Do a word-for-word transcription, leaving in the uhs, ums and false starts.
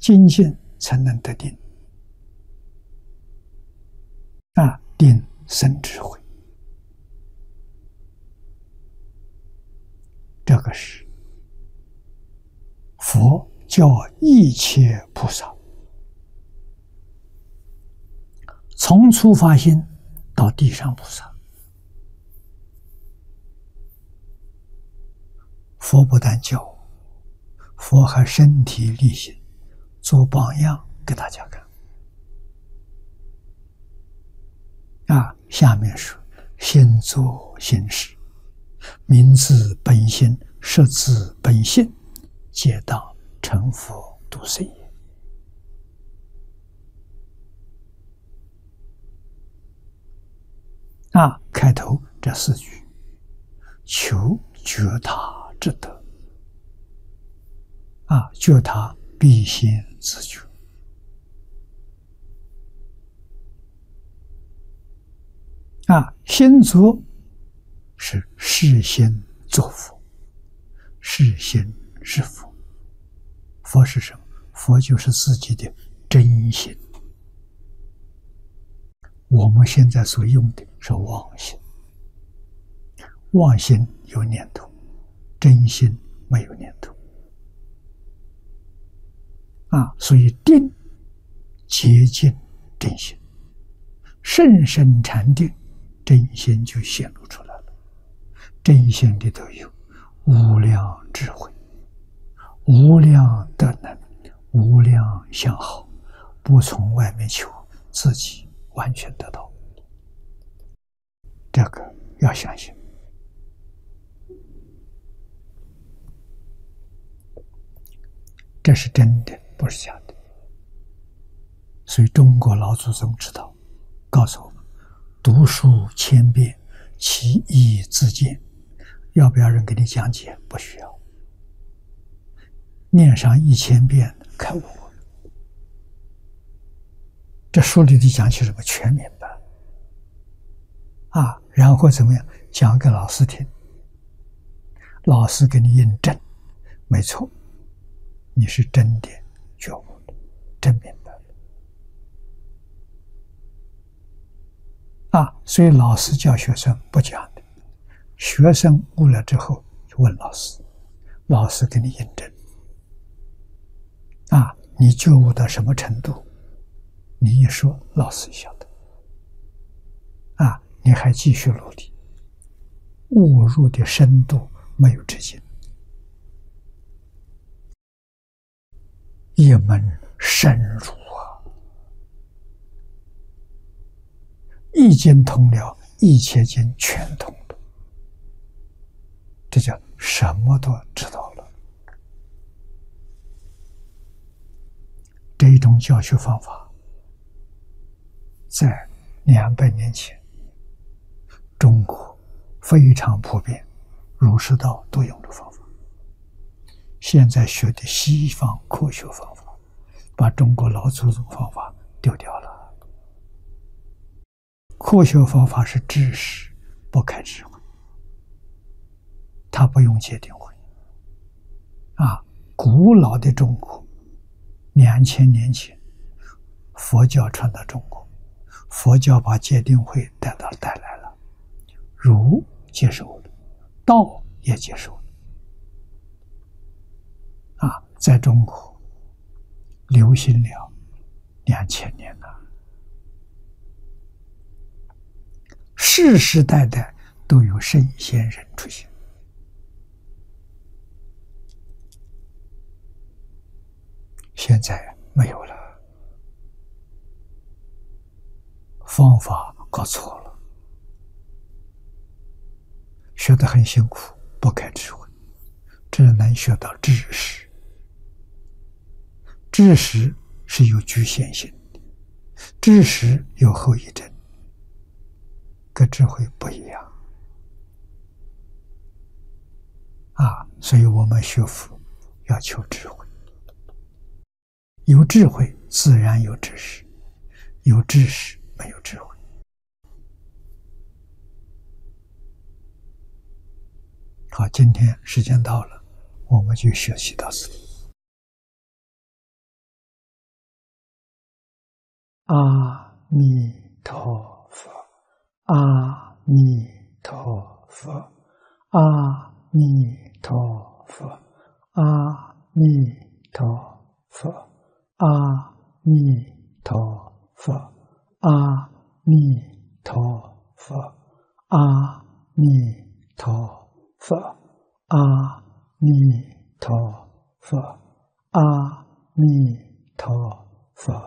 精进才能得定。啊，定生智慧，这个是佛教一切菩萨从初发心到地上菩萨，佛不但教我，佛还身体力行，做榜样给大家看。啊，下面说心作心事，名自本心，实自本性，皆当成佛度世也。啊，开头这四句，求觉他之德。啊，觉他必先自觉。啊，心作是事先作佛，事先是佛。佛是什么？佛就是自己的真心。我们现在所用的是妄心，妄心有念头，真心没有念头。啊，所以定接近真心，甚深禅定，真心就显露出来了。真心里头有无量智慧，无量德能，无量相好，不从外面求，自己完全得到。这个要相信。这是真的，不是假的。所以中国老祖宗知道，告诉我们，读书千遍，其义自见。要不要人给你讲解？不需要。念上一千遍，开悟。这书里的讲起什么全明白。啊，然后怎么样？讲给老师听，老师给你印证，没错，你是真的觉悟了，真明白了。啊，所以老师教学生不讲的，学生悟了之后就问老师，老师给你印证。啊，你觉悟到什么程度？你一说，老师晓得。啊，你还继续努力，悟入的深度没有止境，一门深入啊，一经通了，一切经全通了，这叫什么都知道了。这种教学方法在两百年前中国非常普遍，儒释道都用这方法。现在学的西方科学方法，把中国老祖宗方法丢掉了。科学方法是知识，不开智慧，它不用戒定慧。啊，古老的中国，两千年前，佛教传到中国，佛教把戒定慧带到带来了，儒接受了，道也接受了。啊，在中国流行了两千年了，世世代代都有圣贤人出现。现在没有了，方法搞错了，学得很辛苦，不开智慧，只能学到知识。知识是有局限性的，知识有后遗症，跟智慧不一样。啊，所以我们学佛要求智慧。有智慧自然有知识，有知识没有智慧。好，今天时间到了，我们就学习到此。 阿弥陀佛，阿弥陀佛，阿弥陀佛，阿弥陀佛，阿弥陀佛，阿弥陀佛，阿弥陀佛，阿弥陀佛，阿弥陀佛。